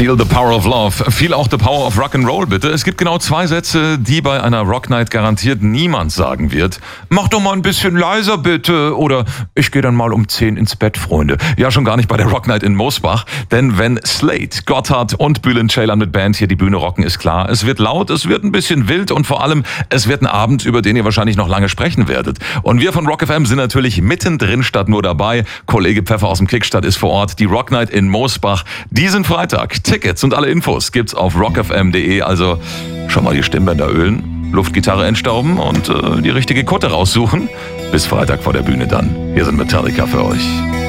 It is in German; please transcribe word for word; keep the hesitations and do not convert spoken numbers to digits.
Feel the power of love. Feel auch the power of Rock'n'Roll, bitte. Es gibt genau zwei Sätze, die bei einer Rock Night garantiert niemand sagen wird. Mach doch mal ein bisschen leiser, bitte. Oder ich gehe dann mal um zehn ins Bett, Freunde. Ja, schon gar nicht bei der Rock Night in Mosbach. Denn wenn Slade, Gotthard und Bülent Ceylan mit Band hier die Bühne rocken, ist klar, es wird laut, es wird ein bisschen wild und vor allem, es wird ein Abend, über den ihr wahrscheinlich noch lange sprechen werdet. Und wir von Rock F M sind natürlich mittendrin statt nur dabei. Kollege Pfeffer aus dem Kickstadt ist vor Ort. Die Rock Night in Mosbach diesen Freitag. Tickets und alle Infos gibt's auf rock f m punkt d e. Also schon mal die Stimmbänder ölen, Luftgitarre entstauben und äh, die richtige Kutte raussuchen. Bis Freitag vor der Bühne dann. Hier sind Metallica für euch.